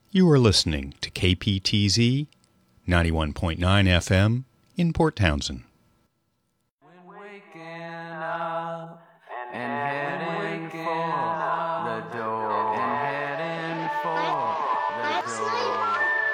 You are listening to KPTZ 91.9 FM in Port Townsend. When waking